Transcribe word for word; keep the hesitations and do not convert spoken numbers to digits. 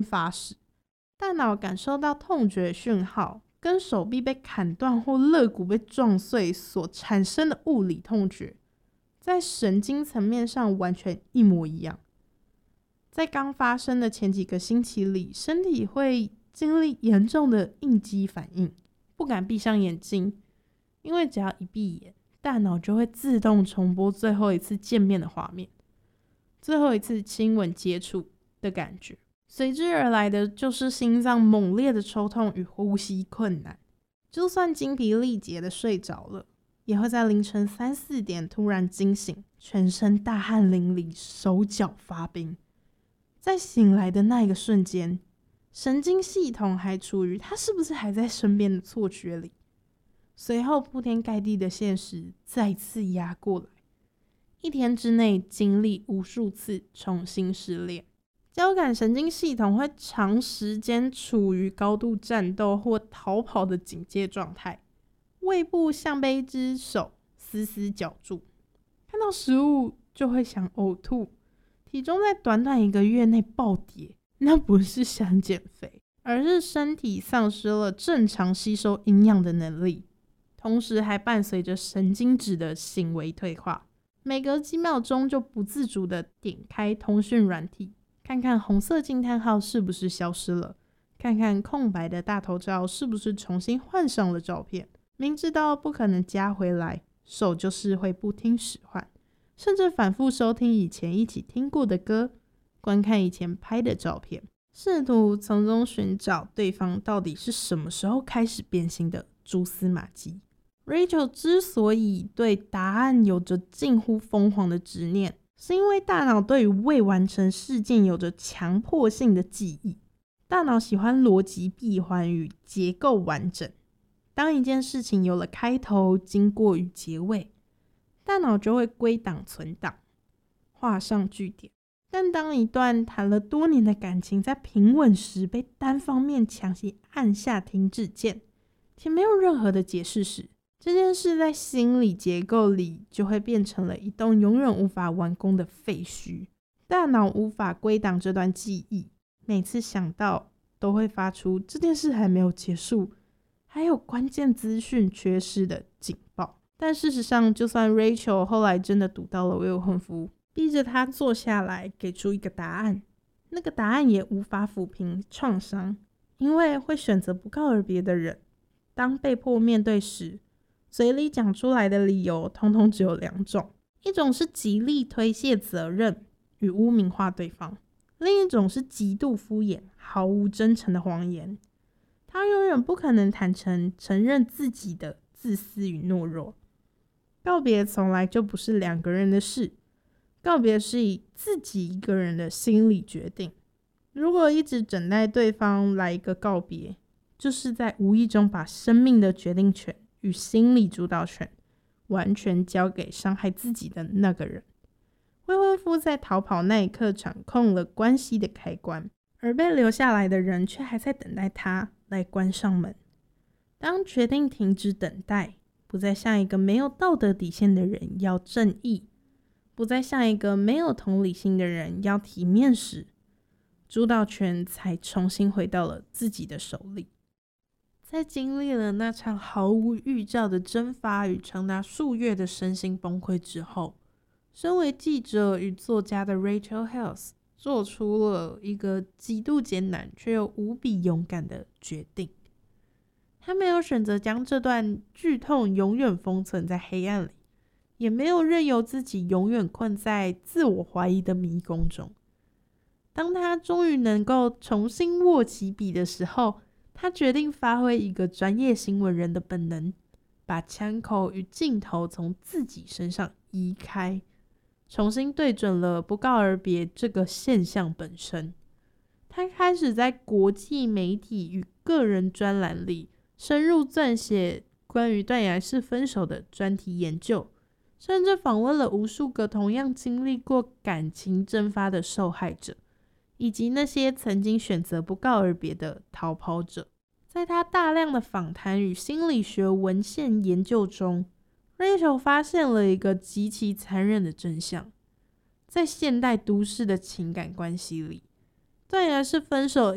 发时，大脑感受到痛觉讯号，跟手臂被砍断或肋骨被撞碎所产生的物理痛觉，在神经层面上完全一模一样。在刚发生的前几个星期里，身体会经历严重的应激反应，不敢闭上眼睛，因为只要一闭眼，大脑就会自动重播最后一次见面的画面，最后一次亲吻接触的感觉。随之而来的就是心脏猛烈的抽痛与呼吸困难，就算精疲力竭的睡着了，也会在凌晨三四点突然惊醒，全身大汗淋漓，手脚发冰。在醒来的那一个瞬间，神经系统还处于他是不是还在身边的错觉里，随后铺天盖地的现实再次压过来，一天之内经历无数次重新失恋。交感神经系统会长时间处于高度战斗或逃跑的警戒状态，胃部像被一只手死死绞住，看到食物就会想呕吐，体重在短短一个月内暴跌。那不是想减肥，而是身体丧失了正常吸收营养的能力，同时还伴随着神经质的行为退化。每隔几秒钟就不自主的点开通讯软体，看看红色惊叹号是不是消失了，看看空白的大头照是不是重新换上了照片。明知道不可能加回来，手就是会不听使唤，甚至反复收听以前一起听过的歌，观看以前拍的照片，试图从中寻找对方到底是什么时候开始变心的蛛丝马迹。Rachel 之所以对答案有着近乎疯狂的执念，是因为大脑对于未完成事件有着强迫性的记忆。大脑喜欢逻辑闭环与结构完整，当一件事情有了开头、经过与结尾，大脑就会归档存档，画上句点。但当一段谈了多年的感情在平稳时被单方面强行按下停止键，且没有任何的解释时，这件事在心理结构里就会变成了一栋永远无法完工的废墟。大脑无法归档这段记忆，每次想到都会发出这件事还没有结束，还有关键资讯缺失的警报。但事实上，就算 Rachel 后来真的读到了未婚夫，逼着他坐下来给出一个答案，那个答案也无法抚平创伤，因为会选择不告而别的人，当被迫面对时，嘴里讲出来的理由通通只有两种，一种是极力推卸责任与污名化对方，另一种是极度敷衍毫无真诚的谎言。他永远不可能坦诚承认自己的自私与懦弱。告别从来就不是两个人的事，告别是以自己一个人的心理决定。如果一直等待对方来一个告别，就是在无意中把生命的决定权与心理主导权完全交给伤害自己的那个人。未婚夫在逃跑那一刻掌控了关系的开关，而被留下来的人却还在等待他来关上门。当决定停止等待，不再像一个没有道德底线的人要正义，不再像一个没有同理心的人要体面时，主导权才重新回到了自己的手里。在经历了那场毫无预兆的蒸发与长达数月的身心崩溃之后，身为记者与作家的 Rachel Hales 做出了一个极度艰难却又无比勇敢的决定。他没有选择将这段剧痛永远封存在黑暗里，也没有任由自己永远困在自我怀疑的迷宫中。当他终于能够重新握起笔的时候，他决定发挥一个专业新闻人的本能，把枪口与镜头从自己身上移开，重新对准了不告而别这个现象本身。他开始在国际媒体与个人专栏里深入撰写关于断崖式分手的专题研究，甚至访问了无数个同样经历过感情蒸发的受害者，以及那些曾经选择不告而别的逃跑者。在他大量的访谈与心理学文献研究中， Rachel 发现了一个极其残忍的真相。在现代都市的情感关系里，断崖式分手